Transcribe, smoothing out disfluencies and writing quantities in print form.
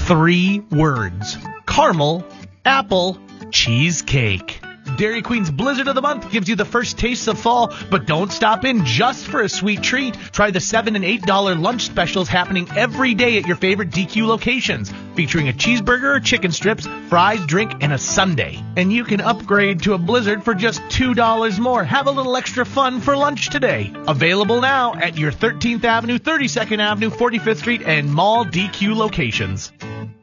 3 words. Caramel, apple, cheesecake. Dairy Queen's Blizzard of the Month gives you the first tastes of fall, but don't stop in just for a sweet treat. Try the $7 and $8 lunch specials happening every day at your favorite DQ locations, featuring a cheeseburger or chicken strips, fries, drink, and a sundae. And you can upgrade to a Blizzard for just $2 more. Have a little extra fun for lunch today. Available now at your 13th Avenue, 32nd Avenue, 45th Street, and Mall DQ locations.